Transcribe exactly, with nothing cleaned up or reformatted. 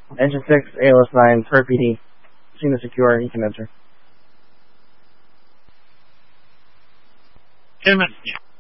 Engine six, A L S nine, Turret P D. Machine is secure, you can enter. Ten minutes.